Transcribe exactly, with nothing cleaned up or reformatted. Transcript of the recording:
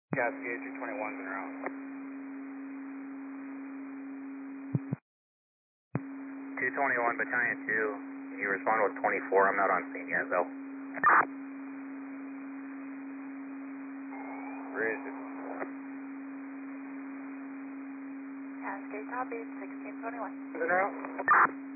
Cascade two twenty-one's in route. two twenty-one, Battalion two. You respond with twenty-four. I'm not on scene yet, though. Bridge. Cascade copy, sixteen twenty-one. In route.